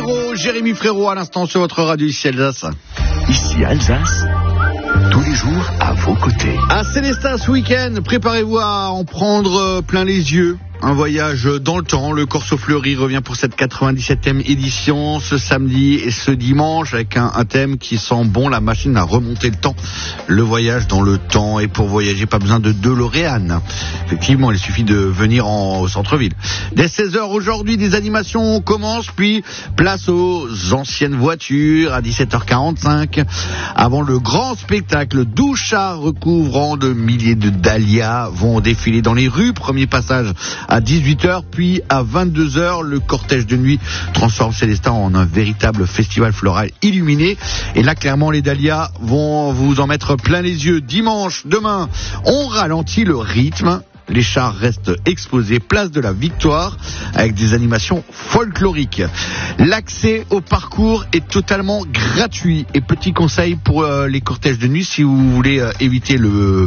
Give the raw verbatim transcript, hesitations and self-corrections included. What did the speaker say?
Frérot, Jérémy Frérot à l'instant sur votre radio ici Alsace. Ici Alsace, tous les jours à vos côtés. À Célestat ce week-end, préparez-vous à en prendre plein les yeux. Un voyage dans le temps, le Corso Fleury revient pour cette quatre-vingt-dix-septième édition ce samedi et ce dimanche avec un, un thème qui sent bon la machine à remonter le temps, le voyage dans le temps. Et pour voyager, pas besoin de DeLorean. Effectivement, il suffit de venir en, au centre-ville. Dès seize heures aujourd'hui, des animations commencent, puis place aux anciennes voitures à dix-sept heures quarante-cinq. Avant le grand spectacle, douze chars recouvrant de milliers de dahlias vont défiler dans les rues. Premier passage à dix-huit heures, puis à vingt-deux heures, le cortège de nuit transforme Célestat en un véritable festival floral illuminé. Et là, clairement, les dahlias vont vous en mettre plein les yeux. Dimanche, demain, on ralentit le rythme. Les chars restent exposés place de la Victoire avec des animations folkloriques. L'accès au parcours est totalement gratuit. Et petit conseil pour euh, les cortèges de nuit, si vous voulez euh, éviter le